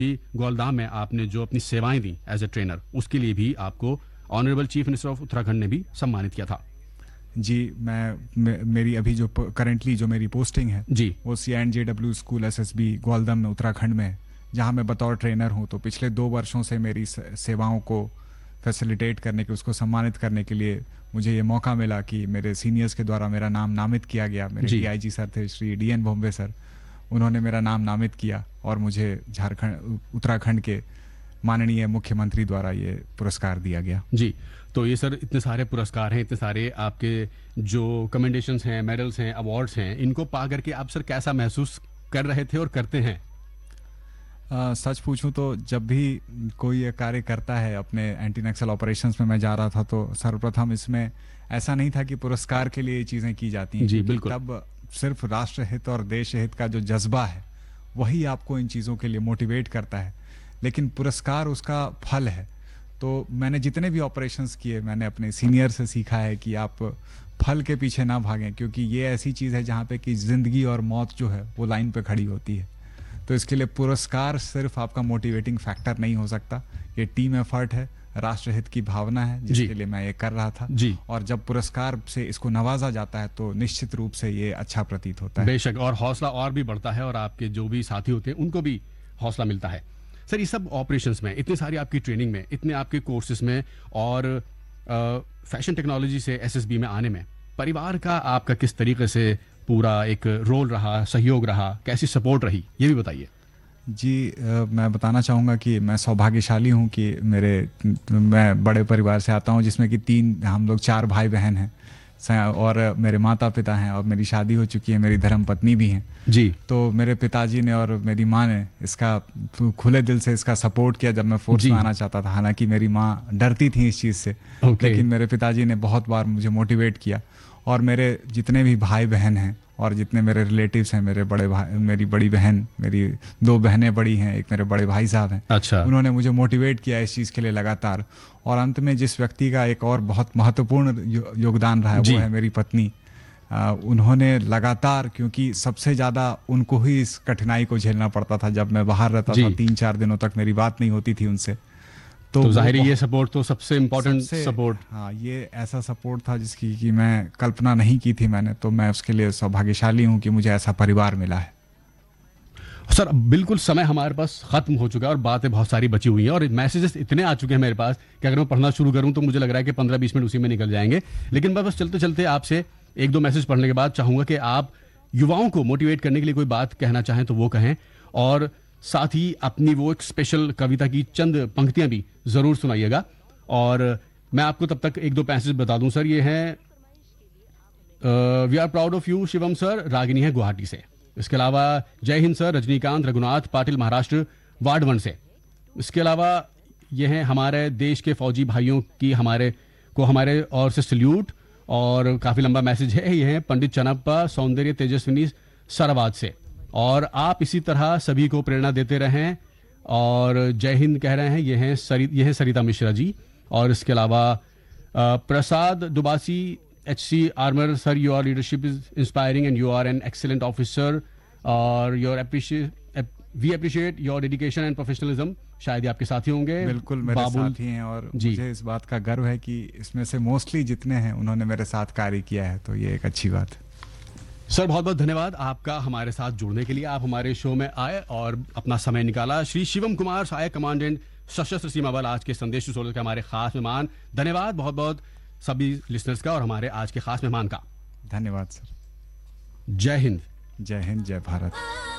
गोलदाम में आपने जो अपनी सेवाएं दी एज ए ट्रेनर, उसके लिए भी आपको honourable chief minister of Uttarakhand ने भी सम्मानित किया था। जी, मेरी अभी जो करंटली जो मेरी पोस्टिंग है जी, वो CNJW स्कूल SSB गोलदम में उत्तराखंड में है, जहाँ मैं बतौर ट्रेनर हूँ। तो पिछले 2 वर्षों से मेरी सेवाओं को फैसिलिटेट करने के, उसको सम्मानित करने के लिए मुझे ये मौका मिला कि मेरे सीनियर्स के द्वारा मेरा नाम नामित किया गया। मेरे DIG सर थे श्री DN बॉम्बे सर, उन्होंने मेरा नाम नामित किया और मुझे उत्तराखंड के माननीय मुख्यमंत्री द्वारा ये पुरस्कार दिया गया। जी, तो ये सर इतने सारे पुरस्कार हैं, इतने सारे आपके जो कमेंडेशंस हैं, मेडल्स हैं, अवार्ड्स हैं, इनको पा करके आप सर कैसा महसूस कर रहे थे और करते हैं? सच पूछूं तो जब भी कोई ये कार्य करता है, अपने एंटी नक्सल ऑपरेशंस में मैं जा रहा था, तो सर्वप्रथम इसमें ऐसा नहीं था कि पुरस्कार के लिए ये चीज़ें की जाती हैं। जी बिल्कुल। तब सिर्फ राष्ट्र हित और देश हित का जो जज्बा है वही आपको इन चीज़ों के लिए मोटिवेट करता है, लेकिन पुरस्कार उसका फल है। तो मैंने जितने भी ऑपरेशंस किए, मैंने अपने सीनियर से सीखा है कि आप फल के पीछे ना भागें, क्योंकि ये ऐसी चीज़ है जहाँ पे कि ज़िंदगी और मौत जो है वो लाइन पे खड़ी होती है। तो इसके लिए पुरस्कार सिर्फ आपका मोटिवेटिंग फैक्टर नहीं हो सकता, ये टीम एफर्ट है, राष्ट्रहित की भावना है जिसके लिए मैं ये कर रहा था। जी, और जब पुरस्कार से इसको नवाजा जाता है तो निश्चित रूप से ये अच्छा प्रतीत होता है। बेशक, और हौसला और भी बढ़ता है और आपके जो भी साथी होते हैं उनको भी हौसला मिलता है। सर, ये सब ऑपरेशंस में, इतनी सारी आपकी ट्रेनिंग में, इतने आपके कोर्सेज में और फैशन टेक्नोलॉजी से SSB में आने में परिवार का आपका किस तरीके से पूरा एक रोल रहा, सहयोग रहा, कैसी सपोर्ट रही, ये भी बताइए। जी, मैं बताना चाहूँगा कि मैं सौभाग्यशाली हूँ कि मैं बड़े परिवार से आता हूँ, जिसमें कि हम लोग 4 भाई बहन हैं और मेरे माता पिता हैं और मेरी शादी हो चुकी है, मेरी धर्मपत्नी भी हैं। जी, तो मेरे पिताजी ने और मेरी माँ ने इसका खुले दिल से इसका सपोर्ट किया जब मैं फोर्स में आना चाहता था। हालांकि मेरी माँ डरती थी इस चीज़ से, लेकिन मेरे पिताजी ने बहुत बार मुझे मोटिवेट किया। और मेरे जितने भी भाई बहन हैं और जितने मेरे रिलेटिव्स हैं, मेरे बड़े भाई, मेरी बड़ी बहन, मेरी 2 बहनें बड़ी हैं, एक मेरे बड़े भाई साहब हैं। अच्छा, उन्होंने मुझे मोटिवेट किया इस चीज़ के लिए लगातार। और अंत में जिस व्यक्ति का एक और बहुत महत्वपूर्ण योगदान रहा है वो है मेरी पत्नी। उन्होंने लगातार, क्योंकि सबसे ज़्यादा उनको ही इस कठिनाई को झेलना पड़ता था, जब मैं बाहर रहता था 3-4 दिनों तक मेरी बात नहीं होती थी उनसे। तो जाहिर ये सपोर्ट तो सबसे इम्पोर्टेंट सपोर्ट। हाँ, ये ऐसा सपोर्ट था जिसकी कि मैं कल्पना नहीं की थी मैंने, तो मैं उसके लिए सौभाग्यशाली हूँ कि मुझे ऐसा परिवार मिला है। सर, बिल्कुल समय हमारे पास खत्म हो चुका है और बातें बहुत सारी बची हुई हैं और मैसेजेस इतने आ चुके हैं मेरे पास कि अगर मैं पढ़ना शुरू करूं तो मुझे लग रहा है कि 15-20 मिनट उसी में निकल जाएंगे। लेकिन मैं बस चलते चलते आपसे 1-2 मैसेज पढ़ने के बाद चाहूंगा कि आप युवाओं को मोटिवेट करने के लिए कोई बात कहना चाहें तो वो कहें, और साथ ही अपनी वो एक स्पेशल कविता की चंद पंक्तियां भी जरूर सुनाइएगा। और मैं आपको तब तक 1-2 मैसेज बता दूं सर। ये है we are proud of you Shivam sir, Ragini है गुवाहाटी से। इसके अलावा जय हिंद सर, रजनीकांत रघुनाथ पाटिल महाराष्ट्र वार्ड 1 से। इसके अलावा ये हैं हमारे देश के फौजी भाइयों की हमारे और से सल्यूट, और काफ़ी लंबा मैसेज है। ये है पंडित चनप्पा सौंदर्य तेजस्विनी सरावाद से, और आप इसी तरह सभी को प्रेरणा देते रहें और जय हिंद कह रहे हैं। ये हैं सरिता मिश्रा जी। और इसके अलावा प्रसाद दुबासी HC armour sir, your leadership is inspiring and you are an excellent officer और we appreciate your dedication and professionalism. शायद ही आपके साथी होंगे। बिल्कुल मेरे साथी हैं और मुझे इस बात का गर्व है कि इसमें से मोस्टली जितने हैं उन्होंने मेरे साथ कार्य किया है, तो ये एक अच्छी बात है। सर, बहुत बहुत धन्यवाद आपका हमारे साथ जुड़ने के लिए। आप हमारे शो में आए और अपना समय निकाला। श्री शिवम कुमार, सहायक कमांडेंट सशस्त्र सीमा बल, आज के संदेश के हमारे खास मेहमान। धन्यवाद बहुत बहुत सभी लिसनर्स का और हमारे आज के खास मेहमान का। धन्यवाद सर। जय हिंद। जय हिंद, जय भारत।